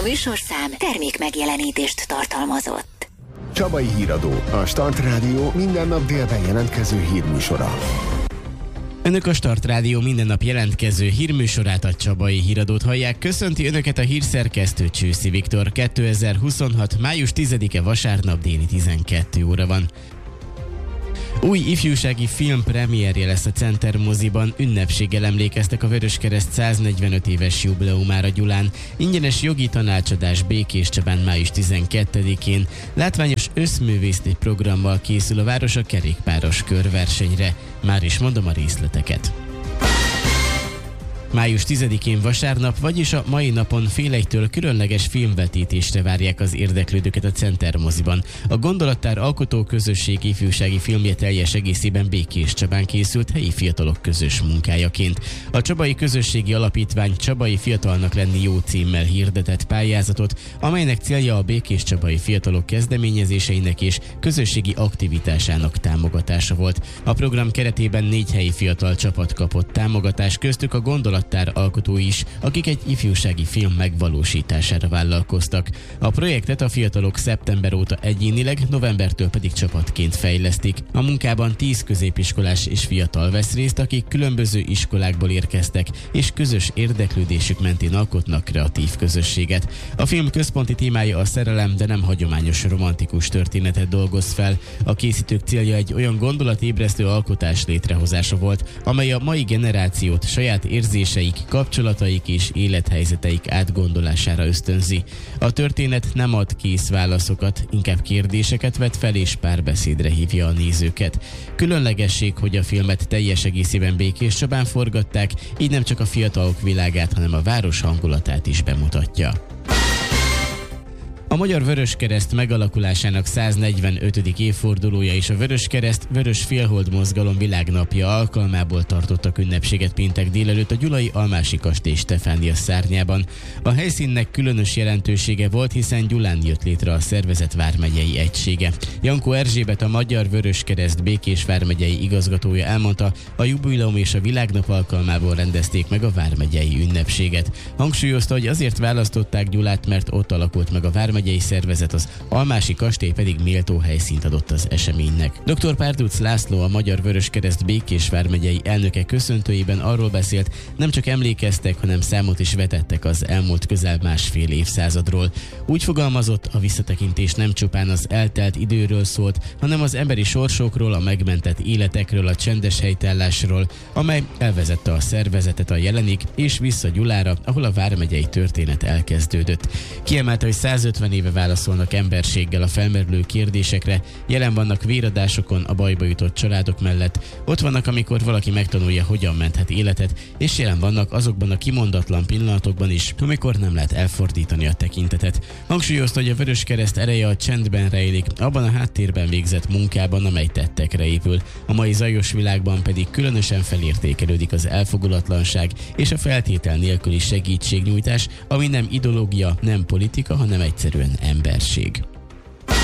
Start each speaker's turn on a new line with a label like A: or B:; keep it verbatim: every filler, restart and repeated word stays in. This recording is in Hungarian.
A: A műsorszám termék megjelenítést tartalmazott.
B: Csabai Híradó, a Start Rádió minden nap délben jelentkező hírműsora.
C: Önök a Start Rádió minden nap jelentkező hírműsorát, a Csabai Híradót hallják. Köszönti Önöket a hírszerkesztő, Csőszi Viktor. kétezer-huszonhat. május tizedike vasárnap déli tizenkét óra van. Új ifjúsági film premierje lesz a Center moziban. Ünnepséggel emlékeztek a Vöröskereszt száznegyvenöt éves jubileumára Gyulán. Ingyenes jogi tanácsadás Békés Csabán május tizenkettedikén. Látványos összművészeti programmal készül a város a kerékpáros körversenyre. Már is mondom a részleteket. május tizedikén vasárnap, vagyis a mai napon fél egytől különleges filmvetítésre várják az érdeklődőket a Center moziban. A Gondolattár alkotó közösség ifjúsági filmje teljes egészében Békés Csabán készült helyi fiatalok közös munkájaként. A Csabai Közösségi Alapítvány Csabai Fiatalnak lenni jó címmel hirdetett pályázatot, amelynek célja a békés csabai fiatalok kezdeményezéseinek és közösségi aktivitásának támogatása volt. A program keretében négy helyi fiatal csapat kapott támogatást, köztük a Gondolattár alkotói is, akik egy ifjúsági film megvalósítására vállalkoztak. A projektet a fiatalok szeptember óta egyénileg, novembertől pedig csapatként fejlesztik. A munkában tíz középiskolás és fiatal vesz részt, akik különböző iskolákból érkeztek, és közös érdeklődésük mentén alkotnak kreatív közösséget. A film központi témája a szerelem, de nem hagyományos romantikus történetet dolgoz fel. A készítők célja egy olyan gondolatébresztő alkotás létrehozása volt, amely a mai generációt saját érzés kapcsolataik és élethelyzeteik átgondolására ösztönzi. A történet nem ad kész válaszokat, inkább kérdéseket vet fel és párbeszédre hívja a nézőket. Különlegesség, hogy a filmet teljes egészében Békés Csabán forgatták, így nem csak a fiatalok világát, hanem a város hangulatát is bemutatja. A Magyar Vöröskereszt megalakulásának száznegyvenötödik évfordulója és a Vöröskereszt Vörös Félhold Mozgalom világnapja alkalmából tartottak ünnepséget péntek délelőtt a gyulai Almási kastély Stefánia szárnyában. A helyszínnek különös jelentősége volt, hiszen Gyulán jött létre a szervezet vármegyei egysége. Jankó Erzsébet, a Magyar Vöröskereszt Békés vármegyei igazgatója elmondta, a jubileum és a világnap alkalmából rendezték meg a vármegyei ünnepséget. Hangsúlyozta, hogy azért választották Gyulát, mert ott alakult meg a vármegyei szervezet, az Almási kastély pedig méltó helyszínt adott az eseménynek. doktor Párduc László, a Magyar Vöröskereszt Békés vármegyei elnöke köszöntőjében arról beszélt, nem csak emlékeztek, hanem számot is vetettek az elmúlt közel másfél évszázadról. Úgy fogalmazott, a visszatekintés nem csupán az eltelt időről szólt, hanem az emberi sorsokról, a megmentett életekről, a csendes helytállásról, amely elvezette a szervezetet a jelenig, és vissza Gyulára, ahol a vármegyei történet elkezdődött. Kiemelte, hogy százötven éve válaszolnak emberséggel a felmerülő kérdésekre, jelen vannak véradásokon a bajba jutott családok mellett, ott vannak, amikor valaki megtanulja, hogyan menthet életet, és jelen vannak azokban a kimondatlan pillanatokban is, amikor nem lehet elfordítani a tekintetet. Hangsúlyozta, hogy a Vöröskereszt ereje a csendben rejlik, abban a háttérben végzett munkában, amely tettekre épül. A mai zajos világban pedig különösen felértékelődik az elfogulatlanság és a feltétel nélküli segítségnyújtás, ami nem ideológia, nem politika, hanem egyszerűen emberség.